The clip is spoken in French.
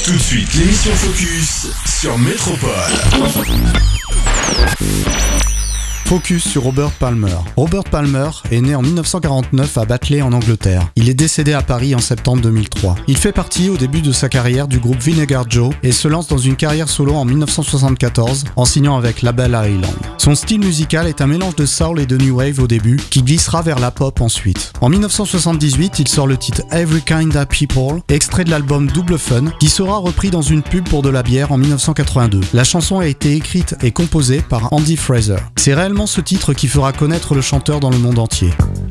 Tout de suite, l'émission Focus sur Métropole. Focus sur Robert Palmer. Robert Palmer est né en 1949 à Batley en Angleterre. Il est décédé à Paris en septembre 2003. Il fait partie au début de sa carrière du groupe Vinegar Joe et se lance dans une carrière solo en 1974 en signant avec Label Island. Son style musical est un mélange de soul et de new wave au début qui glissera vers la pop ensuite. En 1978, il sort le titre Every Kinda People, extrait de l'album Double Fun qui sera repris dans une pub pour de la bière en 1982. La chanson a été écrite et composée par Andy Fraser. C'est réellement ce titre qui fera connaître le chanteur dans le monde entier.